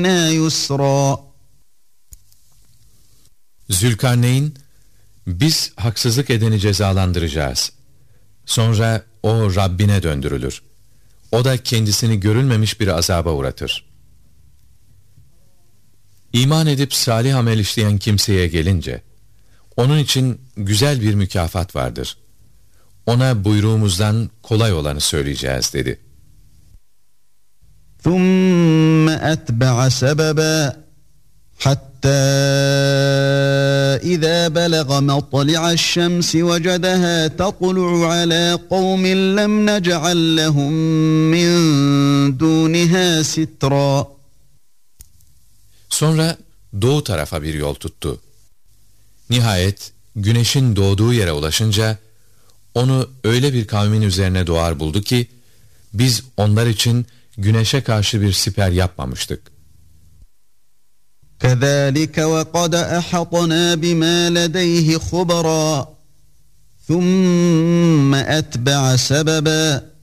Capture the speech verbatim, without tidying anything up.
يسرا. Zülkarneyn, biz haksızlık edeni cezalandıracağız. Sonra o Rabbine döndürülür. O da kendisini görülmemiş bir azaba uğratır. İman edip salih amel işleyen kimseye gelince, onun için güzel bir mükafat vardır. Ona buyruğumuzdan kolay olanı söyleyeceğiz dedi. ثُمَّ أَتْبَعَ سَبَبًا حَتَّى إِذَا بَلَغَ مَطْلِعَ الشَّمْسِ وَجَدَهَا تَطْلُعُ عَلَى قَوْمٍ لَّمْ نَجْعَل لَّهُم مِّن دُونِهَا سِتْرًا. Sonra doğu tarafa bir yol tuttu. Nihayet güneşin doğduğu yere ulaşınca onu öyle bir kavmin üzerine doğar buldu ki biz onlar için güneşe karşı bir siper yapmamıştık. كَذَٰلِكَ وَقَدْ أَحَطْنَا بِمَا لَدَيْهِ خُبْرًا ثُمَّ أَتْبَعَ سَبَبًا